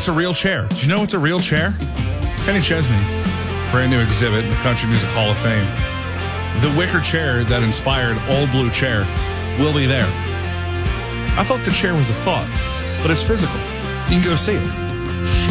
It's a real chair. Do you know it's a real chair? Kenny Chesney, brand new exhibit in the Country Music Hall of Fame. The wicker chair that inspired Old Blue Chair will be there. I thought the chair was a thought, but it's physical. You can go see it.